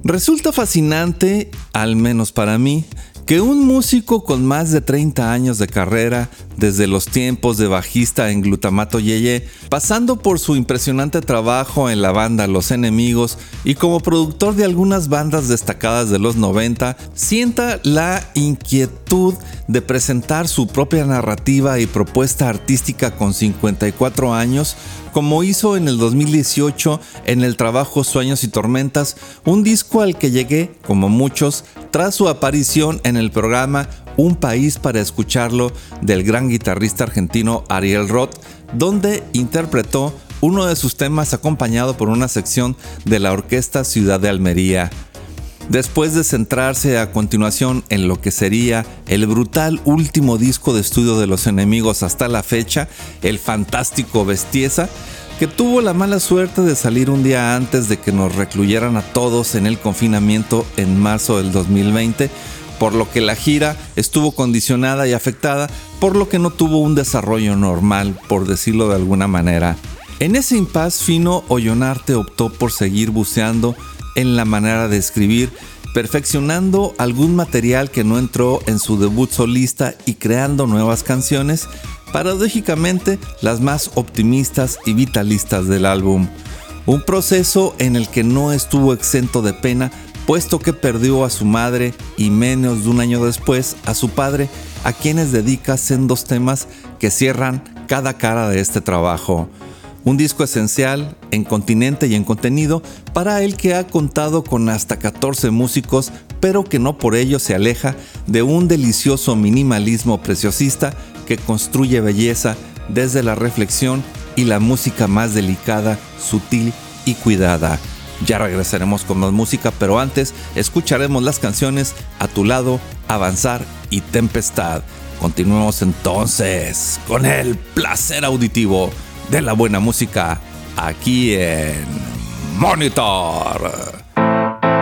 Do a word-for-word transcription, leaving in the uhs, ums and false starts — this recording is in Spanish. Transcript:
Resulta fascinante, al menos para mí, que un músico con más de treinta años de carrera, desde los tiempos de bajista en Glutamato Yeye, pasando por su impresionante trabajo en la banda Los Enemigos y como productor de algunas bandas destacadas de los noventa, sienta la inquietud de presentar su propia narrativa y propuesta artística con cincuenta y cuatro años, como hizo en el dos mil dieciocho en el trabajo Sueños y Tormentas, un disco al que llegué, como muchos, tras su aparición en el programa Un País para Escucharlo del gran guitarrista argentino Ariel Roth, donde interpretó uno de sus temas acompañado por una sección de la orquesta Ciudad de Almería. Después de centrarse a continuación en lo que sería el brutal último disco de estudio de Los Enemigos hasta la fecha, el fantástico Bestiesa, que tuvo la mala suerte de salir un día antes de que nos recluyeran a todos en el confinamiento en marzo del dos mil veinte, por lo que la gira estuvo condicionada y afectada, por lo que no tuvo un desarrollo normal, por decirlo de alguna manera. En ese impas, Fino Ollonarte optó por seguir buceando en la manera de escribir, perfeccionando algún material que no entró en su debut solista y creando nuevas canciones, paradójicamente las más optimistas y vitalistas del álbum. Un proceso en el que no estuvo exento de pena, puesto que perdió a su madre y menos de un año después a su padre, a quienes dedica sendos temas que cierran cada cara de este trabajo. Un disco esencial en continente y en contenido para el que ha contado con hasta catorce músicos, pero que no por ello se aleja de un delicioso minimalismo preciosista que construye belleza desde la reflexión y la música más delicada, sutil y cuidada. Ya regresaremos con más música, pero antes escucharemos las canciones A Tu Lado, Avanzar y Tempestad. Continuemos entonces con el placer auditivo de la buena música aquí en Monitor.